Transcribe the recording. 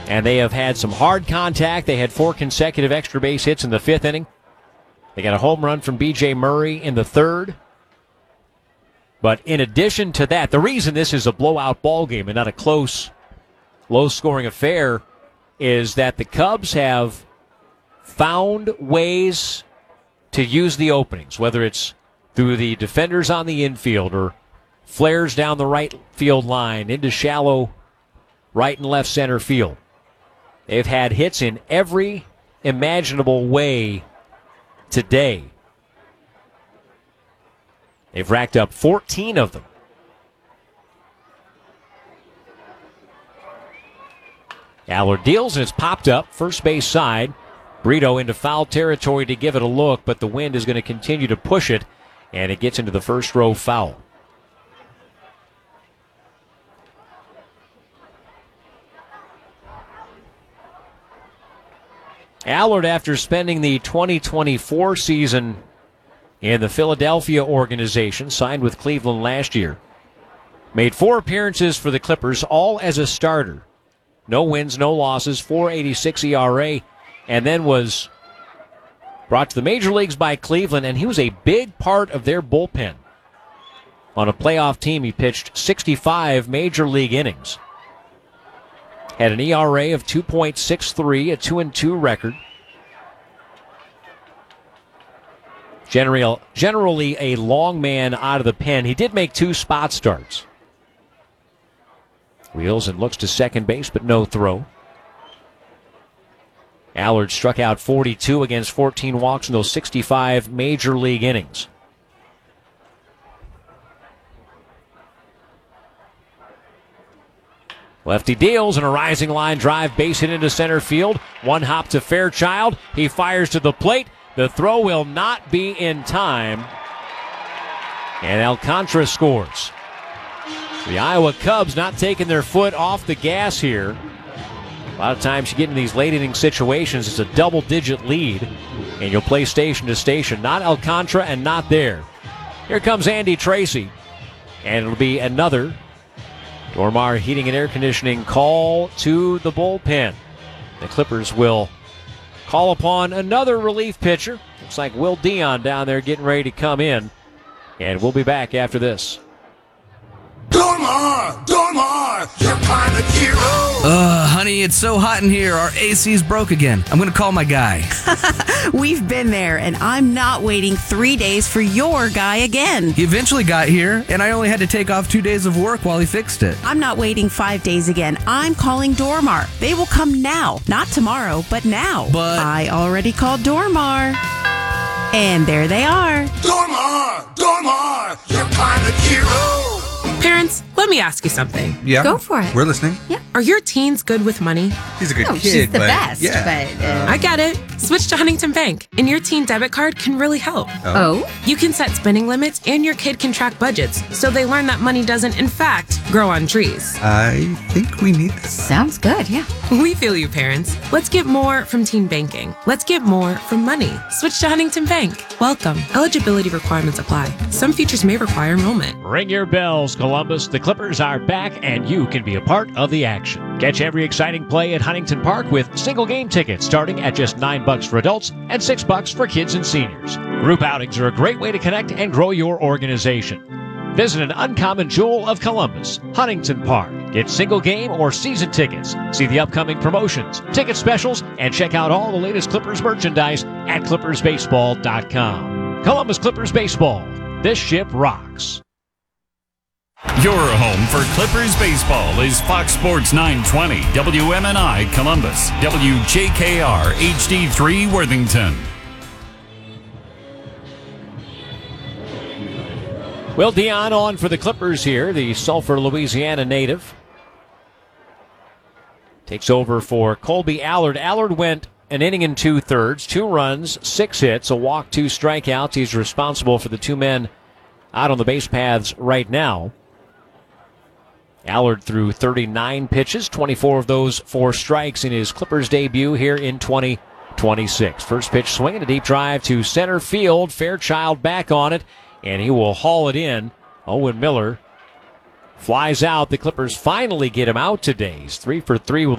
And they have had some hard contact. They had 4 consecutive extra base hits in the 5th inning. They got a home run from B.J. Murray in the 3rd. But in addition to that, the reason this is a blowout ball game and not a close, low-scoring affair is that the Cubs have found ways to use the openings, whether it's through the defenders on the infield or flares down the right field line into shallow right and left center field. They've had hits in every imaginable way today. They've racked up 14 of them. Allard deals and it's popped up first base side. Brito into foul territory to give it a look, but the wind is going to continue to push it, and it gets into the first row foul. Allard, after spending the 2024 season in the Philadelphia organization, signed with Cleveland last year, made 4 appearances for the Clippers, all as a starter. No wins, no losses, .486 ERA, and then was brought to the major leagues by Cleveland, and he was a big part of their bullpen. On a playoff team, he pitched 65 major league innings. Had an ERA of 2.63, a 2-2 record. Generally a long man out of the pen. He did make 2 spot starts. Wheels and looks to second base, but no throw. Allard struck out 42 against 14 walks in those 65 major league innings. Lefty deals and a rising line drive, base hit into center field. One hop to Fairchild. He fires to the plate. The throw will not be in time. And Alcantara scores. The Iowa Cubs not taking their foot off the gas here. A lot of times you get in these late inning situations, it's a double-digit lead, and you'll play station to station. Not Alcantara and not there. Here comes Andy Tracy, and it'll be another Dormar Heating and Air Conditioning call to the bullpen. The Clippers will call upon another relief pitcher. Looks like Will Dion down there getting ready to come in, and we'll be back after this. Dormar, your pilot hero. Honey, it's so hot in here. Our AC's broke again. I'm going to call my guy. We've been there, and I'm not waiting 3 days for your guy again. He eventually got here, and I only had to take off 2 days of work while he fixed it. I'm not waiting 5 days again. I'm calling Dormar. They will come now. Not tomorrow, but now. But I already called Dormar. And there they are. Dormar, your pilot hero. Parents, let me ask you something. Yeah. Go for it. We're listening. Yeah. Are your teens good with money? He's a good kid, she's the but best, yeah. but... I get it. Switch to Huntington Bank, and your teen debit card can really help. Oh? You can set spending limits, and your kid can track budgets, so they learn that money doesn't, in fact, grow on trees. I think we need this. Sounds good, yeah. We feel you, parents. Let's get more from teen banking. Let's get more from money. Switch to Huntington Bank. Welcome. Eligibility requirements apply. Some features may require enrollment. Ring your bells, Columbus. The Clippers are back, and you can be a part of the action. Catch every exciting play at Huntington Park with single game tickets starting at just $9 for adults and $6 for kids and seniors. Group outings are a great way to connect and grow your organization. Visit an uncommon jewel of Columbus, Huntington Park. Get single game or season tickets. See the upcoming promotions, ticket specials, and check out all the latest Clippers merchandise at ClippersBaseball.com. Columbus Clippers Baseball. This ship rocks. Your home for Clippers baseball is Fox Sports 920, WMNI Columbus, WJKR HD3 Worthington. Will Dion on for the Clippers here, the Sulphur, Louisiana native. Takes over for Colby Allard. Allard went an inning and 2/3, 2 runs, 6 hits, a walk, 2 strikeouts. He's responsible for the 2 men out on the base paths right now. Allard threw 39 pitches, 24 of those 4 strikes in his Clippers debut here in 2026. First pitch swinging, a deep drive to center field. Fairchild back on it, and he will haul it in. Owen Miller flies out. The Clippers finally get him out today. He's 3 for 3 with